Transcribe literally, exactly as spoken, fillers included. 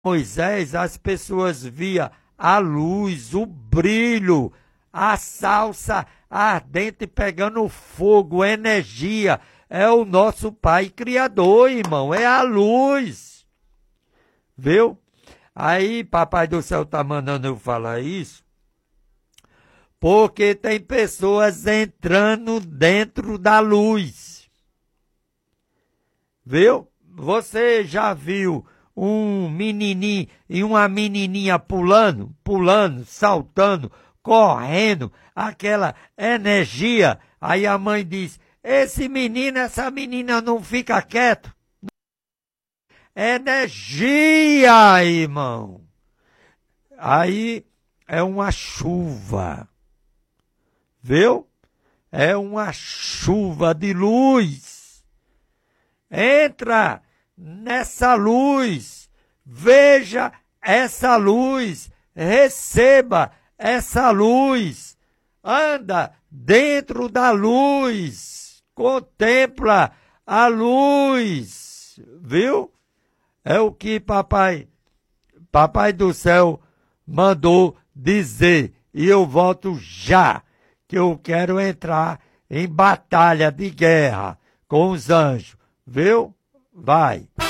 Moisés, as pessoas via a luz, o brilho, a salsa ardente pegando fogo, energia. É o nosso Pai Criador, irmão, é a luz. Viu? Aí, Papai do Céu tá mandando eu falar isso, porque tem pessoas entrando dentro da luz. Viu? Você já viu um menininho e uma menininha pulando, pulando, saltando, correndo, aquela energia? Aí a mãe diz, esse menino, essa menina não fica quieto. Energia, irmão. Aí é uma chuva. Viu? É uma chuva de luz. Entra nessa luz. Veja essa luz. Receba essa luz. Anda dentro da luz. Contempla a luz. Viu? É o que papai, papai do céu mandou dizer. E eu volto já, que eu quero entrar em batalha de guerra com os anjos. Viu? Vai.